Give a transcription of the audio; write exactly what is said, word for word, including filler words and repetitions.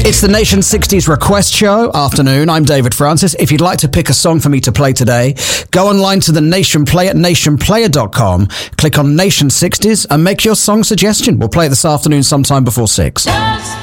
It's the Nation sixties Request Show. Afternoon, I'm David Francis. If you'd like to pick a song for me to play today, go online to the Nation Play at nation player dot com, click on Nation sixties and make your song suggestion. We'll play it this afternoon sometime before six.